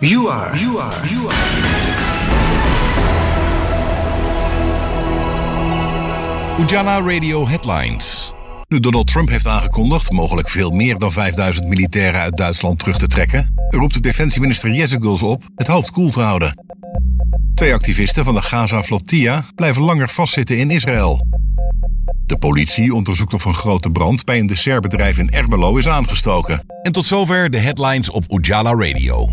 You are. Ujala Radio Headlines. Nu Donald Trump heeft aangekondigd mogelijk veel meer dan 5000 militairen uit Duitsland terug te trekken, roept de defensieminister Jezegels op het hoofd koel te houden. 2 activisten van de Gaza-flotilla blijven langer vastzitten in Israël. De politie onderzoekt of een grote brand bij een dessertbedrijf in Ermelo is aangestoken. En tot zover de headlines op Ujala Radio.